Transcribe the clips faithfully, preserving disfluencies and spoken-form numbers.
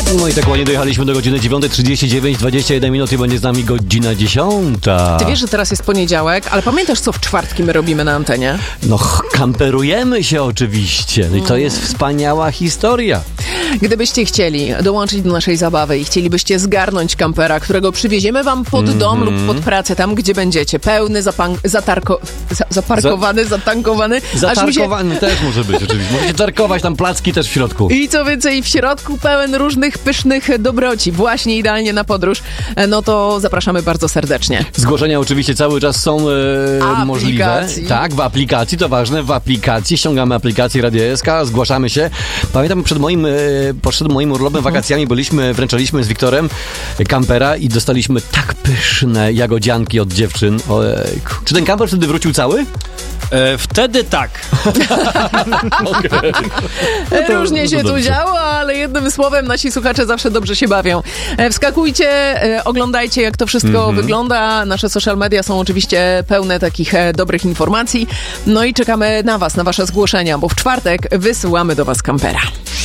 No i tak ładnie dojechaliśmy do godziny dziewiąta trzydzieści dziewięć, dwadzieścia jeden minut i będzie z nami godzina dziesiąta. Ty wiesz, że teraz jest poniedziałek, ale pamiętasz, co w czwartki my robimy na antenie? No, kamperujemy się oczywiście. No i to jest wspaniała historia. Gdybyście chcieli dołączyć do naszej zabawy i chcielibyście zgarnąć kampera, którego przywieziemy wam pod mm-hmm. dom lub pod pracę, tam gdzie będziecie, pełny, zapan- zatarko- za- zaparkowany, Za- zatankowany. Zatarkowany się... też może być oczywiście. Możecie tarkować tam placki też w środku. I co więcej, w środku pełen różnych pysznych dobroci. Właśnie idealnie na podróż. No to zapraszamy bardzo serdecznie. Zgłoszenia oczywiście cały czas są e, możliwe. Tak, w aplikacji, to ważne, w aplikacji. Ściągamy aplikację Radio S K, zgłaszamy się. Pamiętam przed moim, e, przed moim urlopem, wakacjami byliśmy, wręczaliśmy z Wiktorem kampera i dostaliśmy tak pyszne jagodzianki od dziewczyn. Ojejku. Czy ten kamper wtedy wrócił cały? E, wtedy tak. Okay. No Różnie się tu działo, ale jednym słowem nasi słuchacze zawsze dobrze się bawią. E, wskakujcie, e, oglądajcie, jak to wszystko mm-hmm. wygląda. Nasze social media są oczywiście pełne takich e, dobrych informacji. No i czekamy na was, na wasze zgłoszenia, bo w czwartek wysyłamy do was kampera.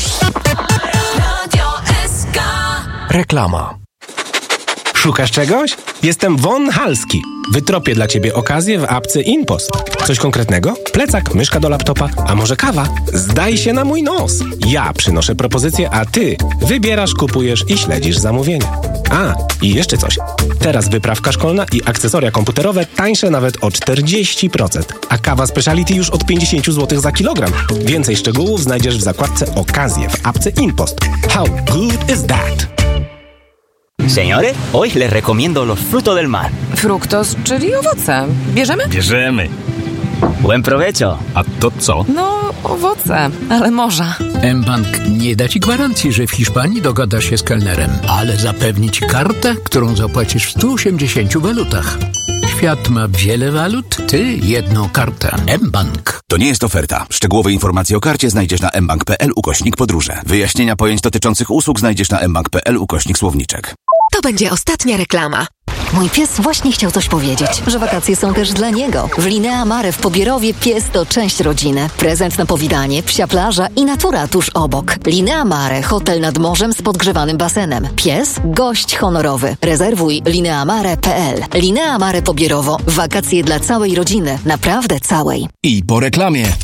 Reklama. Szukasz czegoś? Jestem Von Halski. Wytropię dla ciebie okazję w apce InPost. Coś konkretnego? Plecak, myszka do laptopa, a może kawa? Zdaj się na mój nos. Ja przynoszę propozycję, a ty wybierasz, kupujesz i śledzisz zamówienia. A, i jeszcze coś. Teraz wyprawka szkolna i akcesoria komputerowe tańsze nawet o czterdzieści procent. A kawa Speciality już od pięćdziesiąt złotych za kilogram. Więcej szczegółów znajdziesz w zakładce Okazje w apce InPost. How good is that? Señores, hoy les recomiendo los frutos del mar. Fruktos, czyli owoce. Bierzemy? Bierzemy. Buen provecho. A to co? No, owoce, ale morza. mBank nie da ci gwarancji, że w Hiszpanii dogadasz się z kelnerem, ale zapewni ci kartę, którą zapłacisz w stu osiemdziesięciu walutach. Świat ma wiele walut, ty jedną kartę. mBank. To nie jest oferta. Szczegółowe informacje o karcie znajdziesz na mbank.pl ukośnik podróże. Wyjaśnienia pojęć dotyczących usług znajdziesz na mbank.pl ukośnik słowniczek. To będzie ostatnia reklama. Mój pies właśnie chciał coś powiedzieć, że wakacje są też dla niego. W Linea Mare w Pobierowie pies to część rodziny. Prezent na powitanie, psia plaża i natura tuż obok. Linea Mare, hotel nad morzem z podgrzewanym basenem. Pies, gość honorowy. Rezerwuj lineamare kropka p l. Linea Mare Pobierowo. Wakacje dla całej rodziny. Naprawdę całej. I po reklamie.